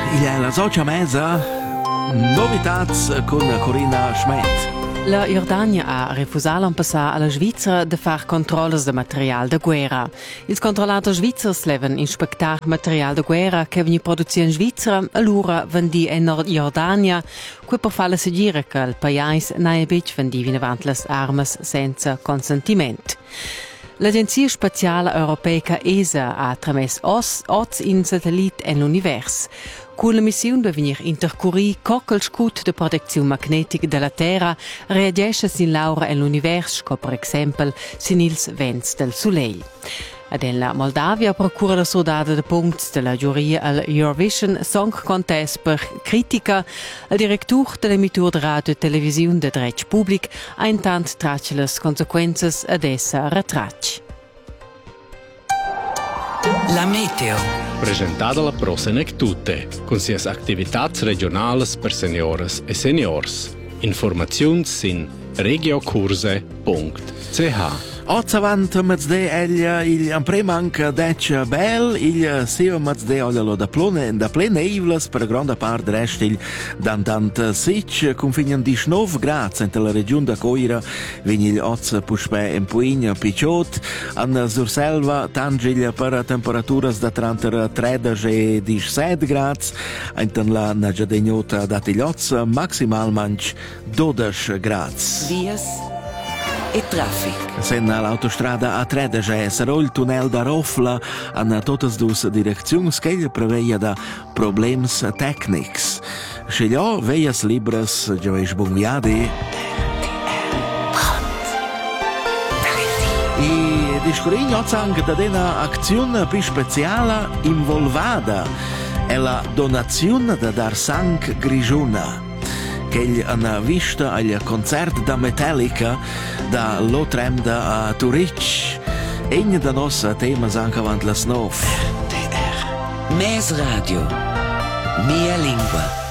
Il è la Socia Mesa, novitats con Corinna Schmidt. La Jordania ha refusato passare alla Svizzera di fare controlli di materiale di guerra. I controllatori svizzeri devono inspectare materiale di guerra che viene prodotto in Svizzera, allora vendi in Jordania, qui per farle sentire che il paese non è vendi avanti le armi senza consentimento. L'Agenzia Spaziale Europea ESA ha tramesso oz in satellite en l'univers. Con la missione di venire intercorri quel scut de protezione magnetica della Terra reagisce sin l'aura en l'univers, come per esempio sin ils vents del Soleil. Ad en la Moldavia procura la soldata de punts della giuria al Eurovision Song Contest per critica. Il direttore dell'emittore de radio e televisione de dretg public ha intant tracce le conseguenze ad essa retracci. La meteo. Presentata la Prosenectute, con sias activitats regionales per senioras e seniors. Informaziuns sin regiocurse.ch. Ozzavant mezzde il ampremanc dec bel, il sia mezzde oglialo da plene ivlas per grande part rest il dantant sic, confignan 19 gradi in la regione da Coira, vegni il oz puspe in Puigna picciot, an Surselva tangil per temperaturas da 13 e 17 gradi, in la Nagiadegnota dat il oz maximal manch 12 gradi. Vias e traffic. Sen l'autostrada A13 sarà il tunnel da Rofla in tutte e due direzioni che prevede da problemi tecnici. Scegliò veias libres, gioveix bungiadi. E discorrigni anche da una azione più speciale involvata è la donazione da dar sang grigiuna. Che hanno visto al concerto da Metallica da Lotremda a Zurich. Egna da nostra temas anche avanti la snow. Mes Radio. Mia lingua.